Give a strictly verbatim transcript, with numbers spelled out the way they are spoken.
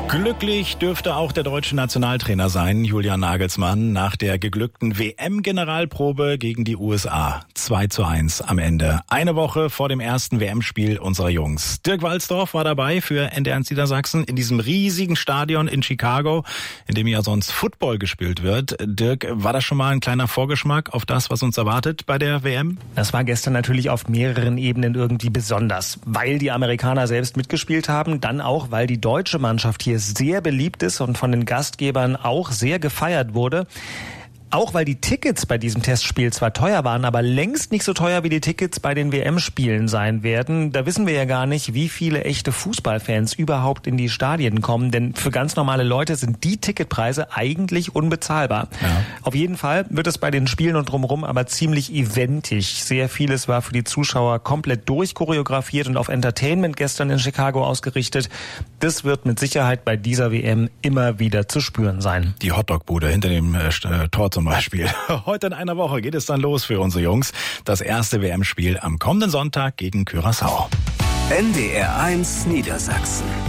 Glücklich dürfte auch der deutsche Nationaltrainer sein, Julian Nagelsmann, nach der geglückten W M-Generalprobe gegen die U S A. zwei zu eins am Ende. Eine Woche vor dem ersten W M-Spiel unserer Jungs. Dirk Walzdorf war dabei für N D R eins Niedersachsen in diesem riesigen Stadion in Chicago, in dem ja sonst Football gespielt wird. Dirk, war das schon mal ein kleiner Vorgeschmack auf das, was uns erwartet bei der W M? Das war gestern natürlich auf mehreren Ebenen irgendwie besonders, weil die Amerikaner selbst mitgespielt haben, dann auch, weil die deutsche Mannschaft hier sehr beliebt ist und von den Gastgebern auch sehr gefeiert wurde. Auch weil die Tickets bei diesem Testspiel zwar teuer waren, aber längst nicht so teuer wie die Tickets bei den W M-Spielen sein werden. Da wissen wir ja gar nicht, wie viele echte Fußballfans überhaupt in die Stadien kommen, denn für ganz normale Leute sind die Ticketpreise eigentlich unbezahlbar. Ja. Auf jeden Fall wird es bei den Spielen und drumherum aber ziemlich eventig. Sehr vieles war für die Zuschauer komplett durchchoreografiert und auf Entertainment gestern in Chicago ausgerichtet. Das wird mit Sicherheit bei dieser W M immer wieder zu spüren sein. Die Hotdog-Bude hinter dem äh, Tor zum Beispiel. Heute in einer Woche geht es dann los für unsere Jungs. Das erste W M-Spiel am kommenden Sonntag gegen Curaçao. N D R eins Niedersachsen.